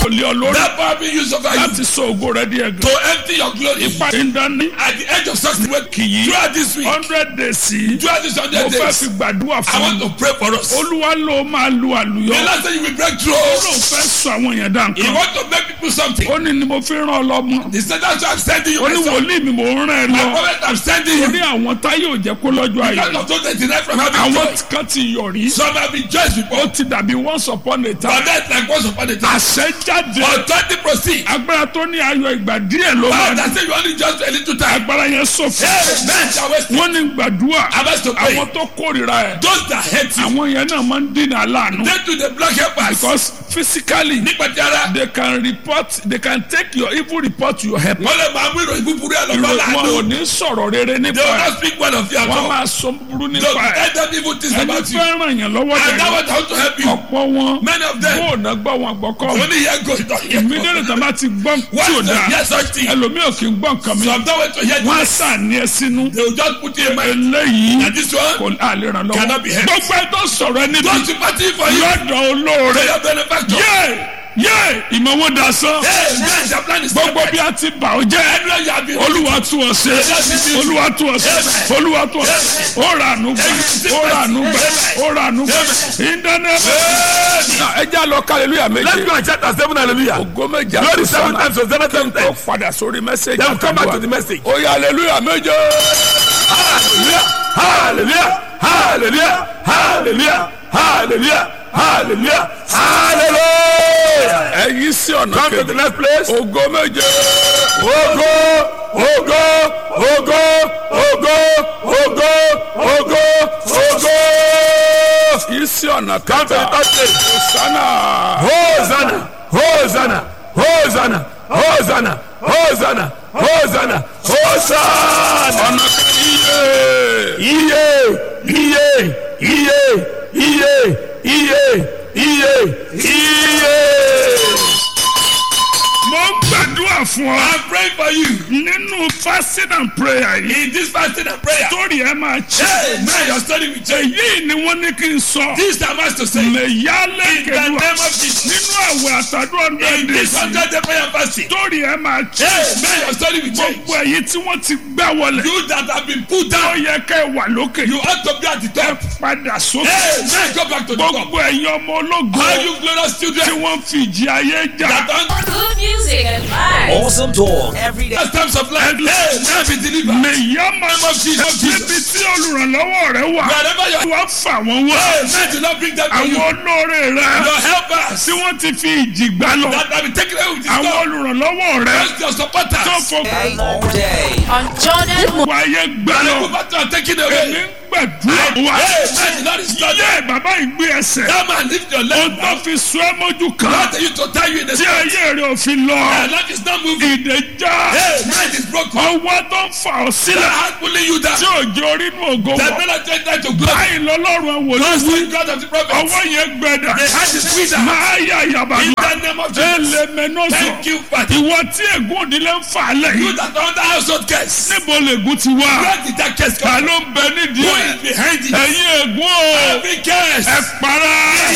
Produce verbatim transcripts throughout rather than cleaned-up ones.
lé ọ lórí. That power being used over you láti sọ ògo rẹ di ẹ̀gàn. to empty your glory. ipa ìdání. At the age of sixty, kì í. throughout this week, hundred days sí. throughout this mo hundred fẹ́ days, fi gbàdúrà I fún want mi. to pray for us. olúwa ló máa lu àlùyọ. The last time you will break ó through, lóun fẹ́ sọ àwọn èèyàn dá he nǹkan. want to make people something. ó ní ni mo fi rán ọ lọ́mọ. He said that's why I'm sending you ó my ní son. wòlíì mi mò ń rán ẹ My lọ. prophet, I'm sending you. torí àwọn táyé ò jẹ́ kó lọ́jọ́ ayọ̀. Because of those that deny from having àwọn joy. kan ti yọ̀ rí. Some have been judged before. ó ti dàbí once upon a But time. that's like once upon a time. àṣẹ jáde. Authority proceed. agbára tó ní ayọ̀ ìgbà díẹ̀ ló máa But ní. I say you only just a little time. agbára yẹn sọ̀fọ̀. Hey, men shall waste. wọ́n ní gbàdúrà. I'm asked to pray. àwọn tó kórìíra ẹ̀. Those that hate you, àwọn yẹn náà máa ń dínà láàánú. they do the block helpers. because physically Nípa ti ara, they can report they can take your evil report to your help. wọ́n lè máa mú ìròyìn búburú ẹ̀ lọ́gbọ́n wọn ò láàánú. ní sọ̀rọ̀ rere They nípa will ẹ̀. not speak well of you at wọ́n all. máa sọ búburú They nípa will ẹ̀. tell them evil things ẹni about you. fẹ́ràn yẹn lọ́wọ́ And that dẹ̀. was how to help you. ọ̀pọ̀ wọn Many of them, bó ọ̀nà gbọ́ wọn gbọ́kọ́. only hear good, don't hear èmi good. dẹ́rẹ́ tàbá ti gbọ́ tí ò Once they dáa. hear such thing, ẹlòmíì ò kì í gbọ́ nǹkan mi. some don't wait to hear wọ́n á this. sàn ní ẹ sínú. They will just put you in mind. eléyìí And this one, kò àlè ràn lọ́wọ́. Cannot be helped. gbogbo ẹ tó sọ̀rọ̀ ẹni bí don't sympathy for you. lọ́dọ̀ olóore. They are benefactor. yé yé ìmọ̀ wọn da sán. Hey, man, their plan is gbogbo perfect. bí a ti bà ó jẹ́. Everywhere you have been. olúwa tún ọ ṣe olúwa tún ọ ṣe olúwa tún ọ ṣe ó rà ànú gbà ó rà ànú gbà ó rà ànú gbà ìdáná. ẹ já lọ hallelujah méje. Let's go and chant as seven hallelujah. ògo méje Glory àti seven sọ́nà. times, so seven seven ó times. padà sórí mẹ́sẹ̀gì. Then we come back to the message. ó yá hallelujah méje. Hallelujah, hallelujah, hallelujah, hallelujah, hallelujah, hallelujah, hallelujah. ẹ yí sí ọ̀nà Come to the kejì. next place. ògo méje. Ogo, ogo, ogo, ogo, ogo, ogo, ogo. yí sí ọ̀nà Come to the kẹta. third place. sánà. Hosanna, Hosanna, Hosanna, Hosanna, Hosanna, Hosanna, Hosanna. ọ̀nà kẹta. Iye, iye, iye, iye, iye, iye, iye. mo ń gbàdúrà fún ọ. I'm praying for you. nínú fasting and prayer yìí. In this fasting and prayer. torí ẹ máa ṣe. Hey, man, your story will change. èyí ni wọ́n ní kí n sọ. This time has to say. mẹ̀yálẹ̀ In the name kẹlúwa. of Jesus. nínú àwẹ̀ àtàdúrà In hundred this days. hundred day prayer and fasting. torí ẹ máa ṣe. Hey, man, your story will change. gbogbo èyí tí wọ́n ti gbá wọlé. You that have been put ó down, yẹ kẹ́ ẹ wà lókè. you ought to be at the top. padà sókè. Hey, man, go back to the top. gbogbo ẹ̀yin ọmọ ológo. All you glorious tí children wọ́n fi ìjì ayé jà. that on Good music and vibes. Awesome talk every day. the times of life, hey, man, be delivered. mẹ̀yámà of Jesus. níbi tí olùrànlọ́wọ́ rẹ wà. Wherever you are, wọ́n fà wọ́n wá. hey, man, do not bring that to you. àwọn olóore rẹ. Your helpers tí wọ́n ti fi ìjì gbá lọ. that have been taken away with this àwọn God. olùrànlọ́wọ́ rẹ. Just your tó supporters. fọ Day all day. On Jordan gbogbo ayé gbá And lọ. the people are taken èmi away. ń gbàdúrà wá. Hey, man, do not restore them. yé bàbá ìgbé ẹsẹ̀. That man, lift your ó leg tó now. fi sún ẹ́ mójú kan. Not you to tie you in the tí spirit. ayé rẹ ò fi lọ. And life is not moving. ìdè já. Hey, man is broken. ọwọ́ tó ń fà ọ́ That sílẹ̀. hand pulling you down. tí òjò orínú ògo That wọ̀. men are trying to glory. báyìí lọ́lọ́run wò ló That's wí. the God of the prophets. ọwọ́ yẹn gbẹdà. The hand is free down. máa yà yàbá In lọ. the name of Jesus. ẹlẹ́mẹ̀nọ́sọ. Thank you, Father. ìwọ tí ègún òdìlẹ̀ ń fà á lẹ̀ You yìí. that are under household curse. níbo lègún ti wá. Where did that curse ta come ló ń bẹ nídìí Who ẹ̀. is behind it? ẹ̀yin ègún o. Every curse. ẹ para.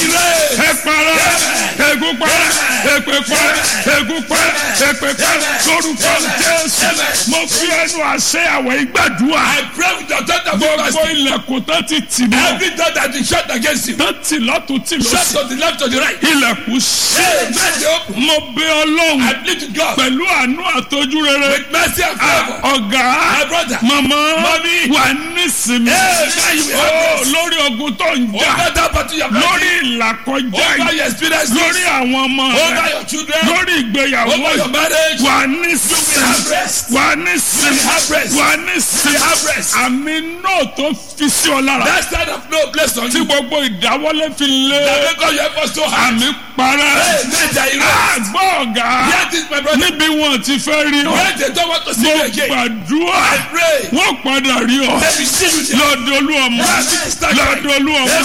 ẹ para. ègún para. èpè para. ègún para. èpè para. lórúkọ Jésù. mo fi ẹnu àṣẹ àwẹ̀ ìgbàdúrà. I pray with the authority of gbogbo God. ilẹ̀kùn tó ti tì mọ́. Every door that is shut against you. tó ti lọ́tún tì Shut lọ́sì. to the left or the right. ilẹ̀kùn sí. Hey, man, they open. mo bẹ Ọlọ́run I plead to God. pẹ̀lú àánú àtọ́jú rere. With mercy and Ah, favor. ọ̀gá My brother. mama Mommy. wà nísìmí. Hey, man, you will have Oh, grace. lórí ogun tó ń jà. Over that battle you have lórí fighting. ìlàkọjá Over yìí. your experiences. lórí àwọn ọmọ Over rẹ. your children. lórí ìgbéyàwó Over your yìí. marriage. wà have nísìmí. rest. wà nísìmí. have rest. wà You nísìmí. have rest. àmì náà tó fi sí ọ lára. That side of no place on tí you. gbogbo ìdáwọ́lé fi That lé. make all your efforts so hard. àmì para. Hey, man, they are erased. àgbọ̀ ọ̀gá. Hear this, my brother. níbi wọn ti fẹ́ rí ọ. When they don't want to see mo you again. gbàdúrà. I pray. wọ́n padà rí ọ. Let me see you there. lọ́dọ̀ olúọmọ. Let me start lọ́dọ̀ olúọmọ. Amen.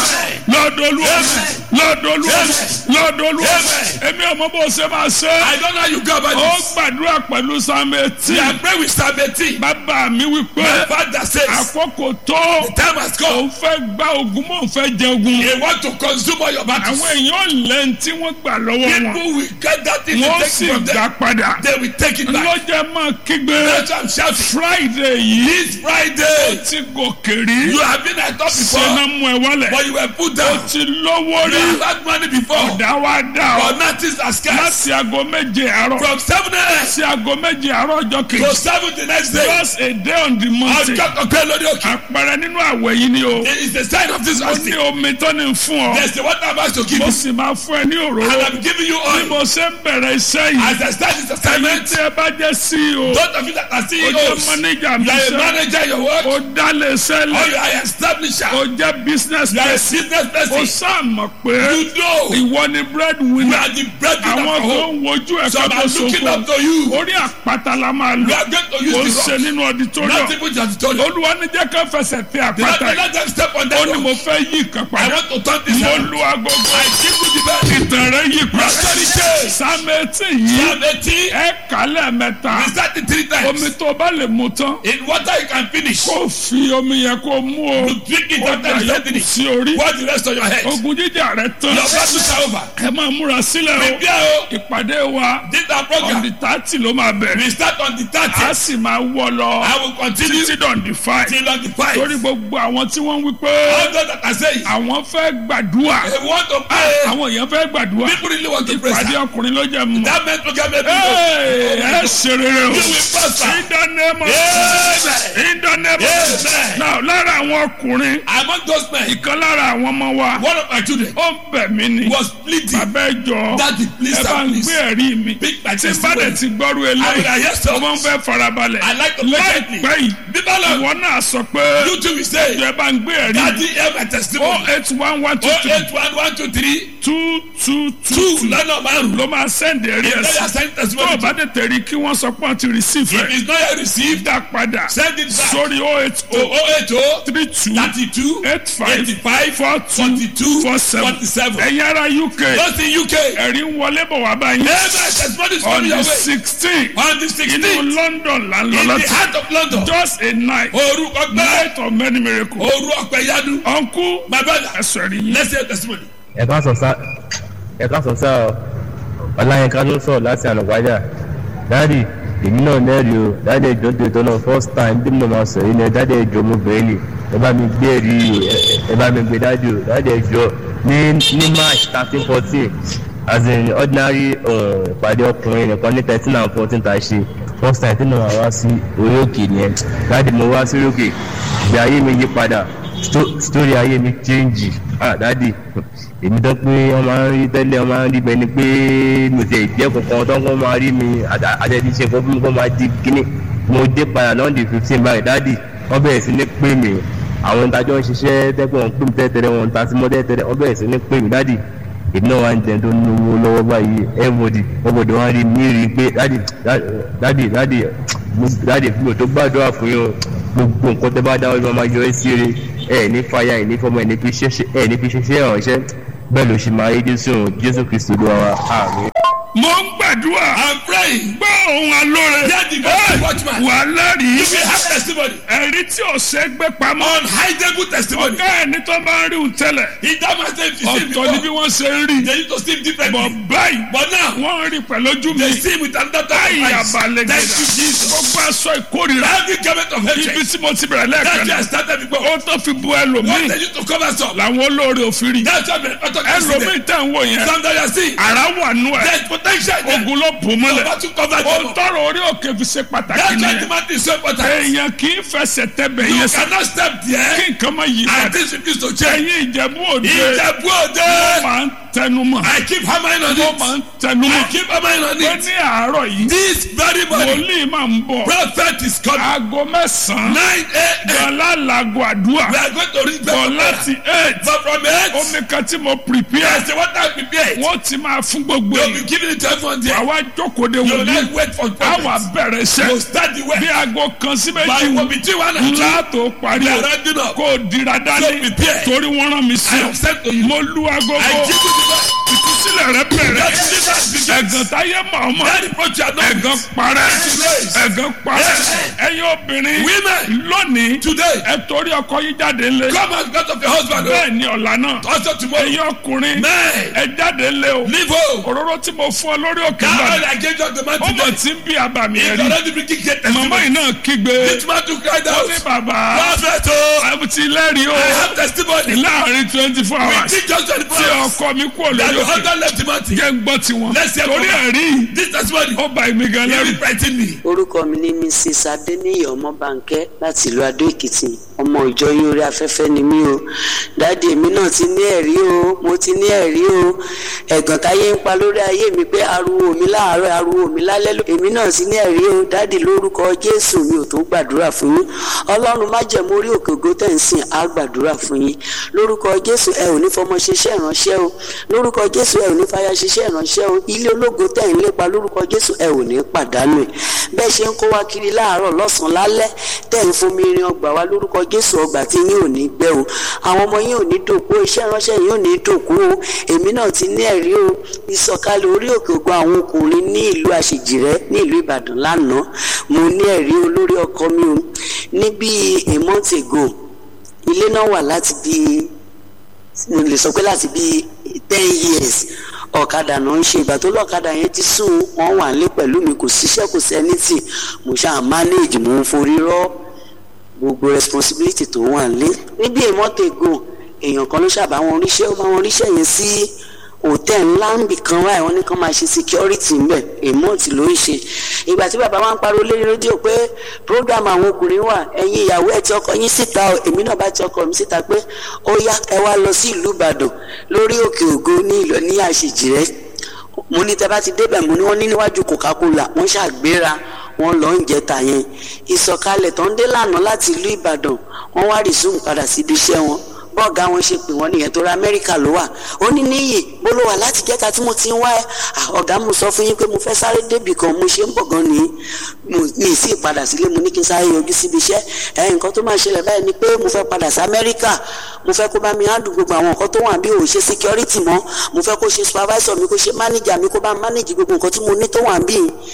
lọ́dọ̀ọ́lù lọ́dọ̀ọ́lù lọ́dọ̀ọ́lù èmi ọmọ bó ṣe máa ṣe. I don't know how you go about ó this. gbàdúrà pẹ̀lú Psalm eighteen. You are praying with Psalm eighteen. bàbá mi wí pé My father says, àkókò tó the time has come. òun fẹ́ gba ogun mọ́ òun fẹ́ jẹ ogun. They want to consume all your battles. àwọn èèyàn lẹ́yìn tí wọ́n gbà lọ́wọ́ wọn People will get that thing wọ́n and sì take it from gbà them. padà. They will take it back. lọ́jọ́ máa kígbe That's why I'm shouting. Friday yìí This Friday, ti gòkè rí you have been at top before, sẹ́nà mú ẹ wálẹ̀ but you were put down. ti lówó You rí have had money before, ọ̀dà wa dà but ọ́ nothing has scarce. láti aago méje àárọ̀ From seven a.m. sí aago méje àárọ̀ ọjọ́ to kejì seven the next day. just a day on the mountain Ọjọ́ kankan lórí òkè. àpẹẹrẹ nínú àwẹ̀ yìí ni o It is the sign of this ó ní fasting. omi tó ní fún ọ There's the water I'm about to give mo you. sì máa fún ẹ ní And òróró I'm giving you bí oil. mo ṣe ń bẹ̀rẹ̀ iṣẹ́ yìí As I start this ẹ̀yin assignment, tí ẹ bá jẹ́ C E O those of you that are ó C E jẹ́ Os, manager mi you are a sẹ́ manager in your work, ó dálé or sẹ́lẹ̀ you are an establisher, ó jẹ́ business you are a person business ó person. sàmọ̀ pé You know ìwọ ni you breadwinner are the breadwinner àwọn of tó home. ń wojú ẹ̀ka So tó I'm looking sọ̀kò up to you. orí àpáta la máa We lò are going to ó use ṣe the rock. nínú auditorium Not even just told you. olúwa ní jẹ́ ká fẹsẹ̀ tẹ Let, àpáta yìí let them step on ó that ní rock. mo fẹ́ yí nǹkan I padà want to turn this mo around. lu agogo I give you the best. ìtàn rẹ yí padà Prosperity. sámẹ́tì yìí Psalm eighteen, ẹ kálẹ̀ mẹ́ta we start it three omi times. tó bá lè mu tán In water you can finish. kó fi omi yẹn kó mú o You drink it ó after dà you yókù finish. sí orí Pour the rest on your head. ogun jíjà rẹ tán Your battles are over. ẹ máa múra sílẹ̀ o Prepare o. ìpàdé wa This our on program. the thirty ló máa bẹ̀rẹ̀ We start on the a thirtieth. sì máa wọ lọ I will continue títí on the five till on the five. torí gbogbo àwọn tí wọ́n ń wí pé All those that are saying, àwọn fẹ́ gbàdúrà they want to pray. àwọn èèyàn fẹ́ gbàdúrà People really want to pray. ìpàdé sir. ọkùnrin ló jẹ́ mọ́ That meant to get me ẹ ẹ ṣe rere o You will prosper. in the name of Amen. in the name of Amen. now lára àwọn ọkùnrin Among those men, ìkan lára àwọn ọmọ wa one of my children ó ń bẹ̀ mí ni was pleading, bàbá ẹ jọ Daddy, please, ẹ sir, bá ń please. gbé ẹ̀rí mi Pick my tí bá dẹ̀ testimony. ti gbọ́rú I will eléyìí hear so. ọmọ ń fẹ́ farabalẹ̀ I like to patiently. láìpẹ́ yìí Bíbélì, ìwọ náà sọ pé you too will say, ẹ bá ń gbé ẹ̀rí Daddy, mi hear my oh testimony. eight one one two Oh three eight one one two three two two two two two lọ́nà márùn-ún. ló máa send ẹ̀rí ẹ̀ If sí you send tó o testimony, bá tètè rí kí wọ́n sọ pé wọ́n ti receive if ẹ̀ it's not yet received, dá padà send it back sórí oh eight to oh oh eight oh three two thirty-two eight five eighty-five four two forty-two four seven forty-seven. ẹ̀yin ará U K Just in U K. ẹ̀rí ń wọlé bọ̀ wá báyìí Amen. Testimony is on coming your the way. sixteen On the inú sixteenth, London là ń lọ in the láti heart of London, just a night Oru Ọpẹ́, night of many miracles Oru Ọpẹ́ Yadu, uncle my brother, ẹ̀sọ̀ ẹ̀rí yín. let's hear testimony. ẹ ká sọ sá ẹ ká sọ sá ọ ọláyínká ló sọ láti ànàwájà dáàdì èmi náà lẹ́rìí o dáàdì ìjọ tó tó náà first time bí mo máa sọ yìí ni dáàdì ìjọ mo bẹ̀rẹ̀ ni ẹ bá mi gbé rí o ẹ bá mi gbé dáàdì o dáàdì ìjọ ní ní march thirteen fourteen as in ordinary ìpàdé ọkùnrin nìkan ní thirteen and fourteen tá a ṣe first time tí mo máa wá sí orí òkè nìyẹn dáàdì mo wá sí orí òkè ìgbé ayé mi yí padà story ayé mi change ah dadi èmi tó pé wọ́n máa ń rí tẹ́lẹ̀ wọ́n máa ń rí bẹ́ẹ̀ ni pé mi ò tẹ̀ jẹ́ kankan tó ń kọ́ máa rí mi àtẹ̀tí ṣe kó fún mi kó máa di kíní mo dé padà lọ́ndì fifteen báyìí dadi wọ́n bẹ̀rẹ̀ sí ní pè mí àwọn ìtajọ́ ń ṣiṣẹ́ tẹ́gbọ̀n ń pè mí tẹ́tẹ́rẹ́ wọn ta sí mọ́ tẹ́tẹ́rẹ́ wọ́n bẹ̀rẹ̀ sí ní pè mí dadi èmi náà wá ń jẹun tó lówó lọ́wọ́ báyìí everybody everybody wọ́n rí mi rí pé dadi dadi dadi dadi mi ò tó gbàdúrà fún yín o gbogbo nǹkan tẹ́ bá dáwọ́ ló máa yọ ẹ́ sí eré ẹ ní fàyà ẹ ní fọmọ ẹ ní fi ṣẹṣẹ ẹ ní fi ṣẹṣẹ ìrànṣẹ́ bẹ́ẹ̀ ló ṣe máa rí jésù jésù kristu ló wà àmín. mo ń gbàdúrà I'm praying. gbọ́ ohun alóore Hear the voice of watchman. wà lẹ́rìí You will have testimony. ẹ̀rí tí ò ṣe é gbé pamọ́ Unhideable testimony. ọ̀gá ẹni tó bá ń rí òun tẹ́lẹ̀ In that man say if you see ọ̀tọ̀ ni bí before, wọ́n ṣe ń rí they need to see bọ̀ differently. báyìí But now, wọ́n ń rí pẹ̀lú ojú mi they see with another type báyìí of eyes. àbálẹ̀ Thank you, Jesus. gbogbo aṣọ ìkórìíra Every garment of ibi hatred tí mo ti bẹ̀rẹ̀ that lẹ́ẹ̀kan you náà have started before, ó tó fi bu what ẹlòmíì they need to cover some. làwọn olóore òfin rí That's why I'm talking to ẹlòmíì them. tẹ̀ ń wò yẹn Some that you are seeing, ara wà nù ẹ̀ there's potential there. ogun ló bò mọ́lẹ̀ But you cover ó them up. tọrọ orí òkè fi ṣe pàtàkì That's why the nìyẹn man is so important. èèyàn kì í fẹsẹ̀ tẹ́bẹ̀ You yẹn sá cannot step kí there nǹkan má yí and padà this is to change. ẹ̀yin ìjẹ̀bú òde Ìjẹ̀bú Òde. wọ́n máa ń tẹnumọ́. I keep hammering on mo it. máa ń tẹnumọ́. I keep hammering on pé it. ní àárọ̀ yìí. This very morning, wòlíì máa ń bọ̀. prophet is coming. aago mẹ́sàn-án. nine a.m. gbọ̀nlá làgọ̀ àdúrà. We are going to reach bọ̀ back láti eight. but from eight, omi kan tí mo prepare. yes, the water I prepared. wọ́n ti máa fún gbogbo You'll be yìí. giving it to everyone there. àwa jókòó de You will wòlíì. not wait for àwa prophets. bẹ̀rẹ̀ You iṣẹ́. start the work. bí aago kan sí By méjì will between one and two. ńlá tó parí We o. are rounding up. kó o dira So dání. prepare. torí wọ́n rán mi sí I ọ. have sent to you. mo lu I agogo. give you the word. ìtúsílẹ̀ rẹ bẹ̀rẹ̀. That deliverance begins. ẹ̀gàn táyé mọ̀ọ́mọ̀. That reproach you are not. ẹ̀gàn parẹ́. Yes. ẹ̀gàn parẹ́. Yes. ẹ̀yin obìnrin. Women, lónìí. today, ẹ torí ọkọ yín jáde ńlẹ̀. come out because of your husband. oh. bẹ́ẹ̀ ni ọ̀la náà. Also tomorrow, ẹ̀yin ọkùnrin. men, ẹ jáde ńlẹ̀ o. leave home. òróró tí mo fún ọ lórí òkè That náà. oil I gave you on the man ó mọ̀ today. tí ń bí àbàmì If ẹ̀rí. you are not bringing great màmá testimony, yìí náà kígbe. this man to cry ó ní out. bàbá. Prophet, oh, àbí ti lẹ́rìí o. I have testimony. láàrin twenty four We hours. teach just twenty-four tí hours. ọkọ mi kú That olórí your òkè. husband left the mountain. jẹ́ ń gbọ́ tiwọn. Let's hear torí from her. ẹ̀rí. This testimony, ó ba èmi gan you lẹ́rù. will frighten me. orúkọ mi ní mrs adeniyi ọmọbánkẹ́ láti ìlú adó èkìtì ọmọ ìjọ yín orí afẹ́fẹ́ ni mí o dáàdi èmi náà ti ní ẹ̀rí o mo ti ní ẹ̀rí o ẹ̀gàn táyé ń pa lórí ayé mi pé ariwo mi láàárọ̀ ariwo mi lálẹ́ ló èmi náà ti ní ẹ̀rí o dáàdi lórúkọ jésù mi ò tó gbàdúrà fún yín ọlọ́run májẹ̀mú orí òkè ògo tẹ̀ ń sìn á gbàdúrà fún yín lórúkọ jésù ẹ ò ní fọmọ ṣiṣẹ́ ìránṣẹ́ o lórúkọ jésù ẹ ò ní fàyà ṣiṣẹ́ ìránṣẹ́ o ilé ológo tẹ̀ ń lépa lórúkọ jésù ẹ ò ní pàdánù ẹ̀ bẹ́ẹ̀ ṣe ń kó wá kiri láàárọ̀ lọ́sàn-án lálẹ́ tẹ̀ ń fomi irin ọgbà wa lórúkọ jésù ọgbà tí yín ò ní gbẹ o àwọn ọmọ yín ò ní dòkú o iṣẹ́ ìránṣẹ́ yín ò ní dòkú o èmi náà ti ní ẹ̀rí o ìsọ̀kalẹ̀ orí òkè ògo àwọn ọkùnrin ní ìlú àṣejìrẹ́ ní ìlú ìbàdàn lánàá mo ní ẹ̀rí o lórí ọkọ mi o ní bíi a month ago ilé náà wà láti bíi mo lè sọ pé láti bíi ten years ọ̀kadà náà ń ṣe ìgbà tó lọ́kadà yẹn ti sùn wọ́n wà nílé pẹ̀lú mi kò síṣẹ́ kò sẹ́ni tì mo ṣáà manage mo ń forí rọ́ gbogbo responsibility tó wà nílé níbi ìmọ́tò ègò èèyàn kan ló ṣàbá wọn ríṣẹ́ ó bá wọn ríṣẹ́ yẹn sí hòtẹ́ẹ̀lì ńlá ń bì kan wáyé wọn ní kán máa ṣe security ńbẹ èmọ́ọ̀tì ló ń ṣe ìgbà tí bàbá wa ń pariwo lórí rédíò pé program àwọn ọkùnrin wà ẹ̀yin ìyàwó ẹ̀ tí ọkọ yín síta èmi náà bá ti ọkọ mi síta pé ó yá ẹ wá lọ sí ìlú ìbàdàn lórí òkè ògo ní ìlọ ní àṣejìrẹ́ mo ní tẹ́ bá ti débẹ̀ mo ní wọ́n ní níwájú coca-cola wọ́n ṣàgbéra wọ́n lọ ń jẹta yẹn ìsọ̀kalẹ̀ tó ń dé lánàá láti ìlú ìbàdàn wọ́n wá resume padà síbi iṣẹ́ wọn bọ́ọ̀gá wọn ṣe pè wọ́n nìyẹn tó ra amẹ́ríkà ló wà ó ní níyì bó ló wà láti jẹ́ta tí mo ti ń wá ẹ ọ̀gá mo sọ fún yín pé mo fẹ́ sáré débì kan mo ṣe ń bọ̀ gan ni mi sì padà sílé mo ní kí n sáré yọjú síbi iṣẹ́ ẹ nǹkan tó máa ṣẹlẹ̀ báyìí ni pé mo fẹ́ padà sí amẹ́ríkà mo fẹ́ kó bá mi handle gbogbo àwọn nǹkan tó wà bí ò ṣe security mọ́ mo fẹ́ kó ṣe supervisor mi kó ṣe manager mi kó bá manage gbogbo nǹkan tí mo ní tó wà bí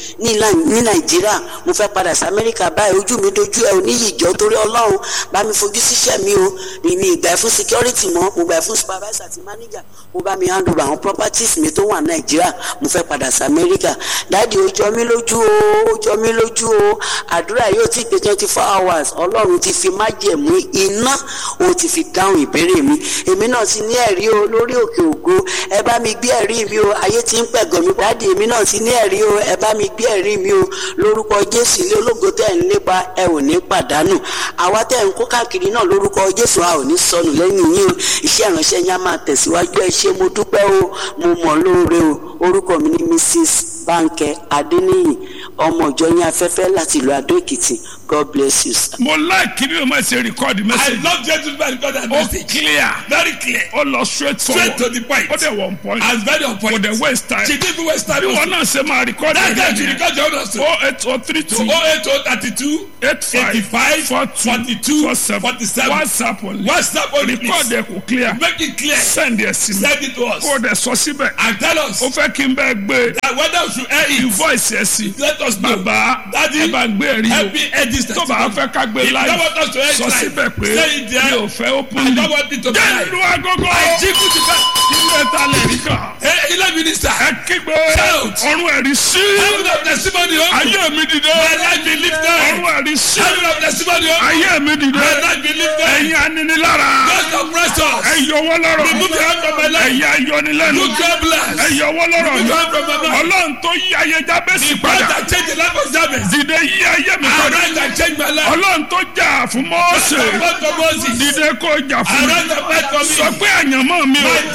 ní nàìjíríà mo fẹ́ padà sí amẹ́ríkà báyìí ojú mi dojú ẹ oníyì ìjọ torí ọlọ́run bá mi fojú síṣẹ́ mi o mi ìgbà ẹ fún security mọ́ mo gbà ẹ fún supervisor àti manager mo bá mi handle àwọn properties mi tó wà nàìjíríà mo fẹ́ padà sí amẹ́ríkà dáàdi ó jọ mí lójú o ó jọ mí lójú o àdúrà yóò ti pé twenty four hours ọlọ́run ti fi májẹ̀mú iná ó ti fi dáhùn ìbéèrè mi èmi náà ti ní ẹ̀rí o lórí òkè ògo ẹ bá mi gbé ẹ̀rí mi o ayé ti ń pẹ̀gàn mi dáàdi èmi náà ti ní ẹ̀rí o ẹ bá mi gbé ẹ̀rí mi o lórúkọ jésù ilé ológo tẹ̀ ń lépa ẹ ò ní pàdánù àwa tẹ̀ ń kó káàkiri náà lórúkọ jésù a ò ní sọnù lẹ́yìn yín o iṣẹ́ ìránṣẹ́ yín á máa tẹ̀síwájú ẹ ṣé mo dúpẹ́ o mo mọ̀ lóore o orúkọ mi ni mrs Bánkẹ́ Adéníyì ọmọ ìjọ yín afẹ́fẹ́ láti ìlú Adó Èkìtì God bless you sir. mo like bí o máa ṣe record I message. love Jesus by God and ó message. clear. Very clear. ó lọ straight forward. Straight to the point. ó dẹ̀ one point. And very on point. kò dẹ̀ waste time. She didn't waste time. bí wọn náà ṣe máa record That guy again. she record your own also. oh eight oh three To two oh eight oh thirty-two eight five eighty-five four two forty-two four seven forty-seven. WhatsApp only. WhatsApp only record please. ẹ̀ kò clear. Make it clear. send ẹ̀ sí mi. Send it to us. kó o dẹ̀ sọ síbẹ̀. And tell us ó fẹ́ kí n bẹ́ẹ̀ gbé. that whether we should air it. voice ẹ̀ sí. Let us know. bàbá Daddy, ẹ bá ń gbé ẹ̀rí help o. me air this tó bá fẹ́ ká gbé If you live. don't want us to air it sọ live, síbẹ̀ pé say it there. mi ò fẹ́ open I don't want it to be jẹ́ live. ìlú agogo. I jingle the bell. ilé ta lè rí kan. Hey, ilé minister. ẹ kígbe. Shout. ọ̀run ẹ̀rí sí. Heaven of testimony open. ayé mi dìde. My life be lifted. ọ̀run ẹ̀rí sí. Heaven of testimony open. ayé mi dìde. My life be lifted. ẹ̀yin aninilára. God oppress us. ẹ yọwọ́ lọ́rọ̀. Remove your hand from my life. ẹ̀yin ayọnilẹ́nu. You God bless. ẹ yọwọ́ lọ́rọ̀. Remove your hand from my life. ọlọ́run tó yí ayé Jábésì God padà. that change the life of Jabez. dìde yí ayé mi padà. Arise and change my life. ọlọ́run tó jà fún Mósè. God for Moses. dìde kó jà fún mi. Arise and fight for me. sọ pé àyànmọ́ mi o. My destiny.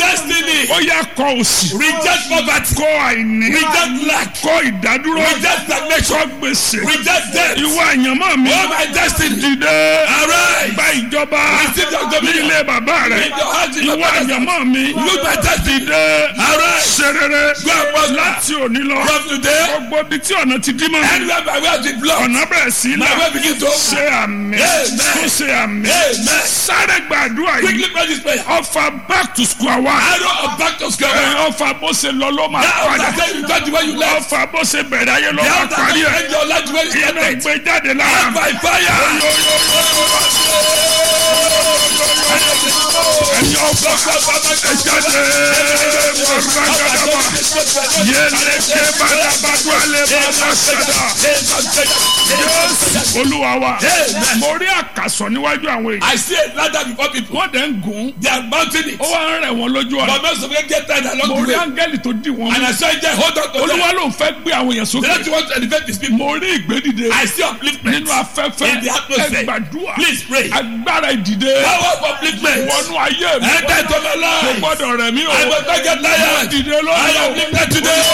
money. ó yá kọ òṣì. Reject poverty. kọ àìní. Reject lack. kọ ìdádúró. Reject stagnation. kọ gbèsè. Reject debt. ìwọ àyànmọ́ mi. Oh, my destiny. dìde. Arise. gba ìjọba. Receive your ní dominion. ilé bàbá rẹ. In your heart, in your ìwọ father's house. àyànmọ́ mi. Look my destiny. dìde. Arise. ṣe rere. Go and prosper. láti òní lọ. From today. gbogbo ibi tí ọ̀nà ti dí mọ́. Anywhere my way has been blocked. ọ̀nà bẹ̀rẹ̀ sí My là. way begin to open. ṣe àmì. Amen. tó ṣe àmì. Amen. sáré gbàdúrà yìí. Quickly pray this prayer. ọfà back to square one. Arrow of back to square one. ẹ ọfà bó ṣe lọ ló máa Now padà. that you got the way you left. ọfà bó ṣe bẹ̀rẹ̀ ayé ló Now máa that parí you ẹ̀. end your life the way you iná started. gbé jáde lára. By fire. ẹ̀yin ọfà ẹ jáde. mọ̀rọ̀gàdàbà. yéle ké bàdàbàdù alẹ́ bàbá sàdà. olúwa wa. mo rí àkàsọ̀ níwájú àwọn èèyàn. I see a ladder before people. wọ́n dẹ̀ ń gùn. They are mounting it. ó wá ń rẹ̀ wọ́n lójú ọ̀nà. But most of them get tired along mo the rí way. áńgẹ́lì tó dì wọ́n. And I saw them hold on to olúwa them. ló ń fẹ́ gbé àwọn èèyàn They sókè. don't want to elevate these people. mo rí ìgbédìde. I see upliftment. nínú afẹ́fẹ́. In the atmosphere. ẹ gbàdúrà. Please pray. agbára ìdìde. Power of upliftment. wọnú ayé mi. Enter into my kò life. gbọ́dọ̀ rẹ̀ mí o. I will not get mo tired. dìde I lónìí am o. uplifted today.